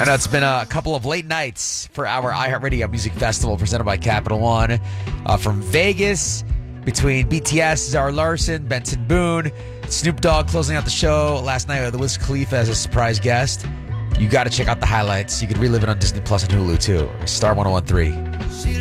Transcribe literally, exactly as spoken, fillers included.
I know it's been a couple of late nights for our iHeartRadio Music Festival presented by Capital One. Uh, from Vegas, between B T S, Zara Larson, Benson Boone, Snoop Dogg closing out the show last night with Wiz Khalifa as a surprise guest. You got to check out the highlights. You can relive it on Disney Plus and Hulu too. Star one oh one three.